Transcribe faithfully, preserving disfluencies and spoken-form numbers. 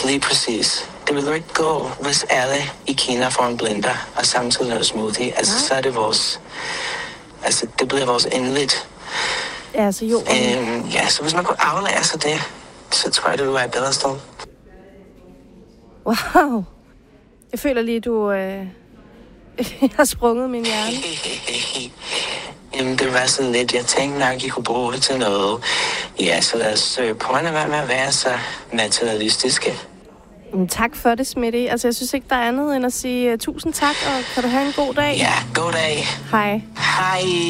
Lige præcis. Det vil jo ikke gå, hvis alle i Kina får en blender og samtidig noget smoothie. Altså, ja. Så er det vores... Altså, det bliver vores endeligt. Ja, så jo. Øhm, ja, så hvis man kunne aflære sig det, så tror jeg, det ville være et bedre sted. Wow. Jeg føler lige, du øh, har sprunget min hjerne. Jamen, det var sådan lidt, jeg tænkte nok, I kunne bruge det til noget. Ja, så lad os søge på at være med at være så materialistiske. Jamen, tak for det, Smitty. Altså, jeg synes ikke, der er andet end at sige uh, tusind tak, og kan du have en god dag? Ja, god dag. Hej. Hej.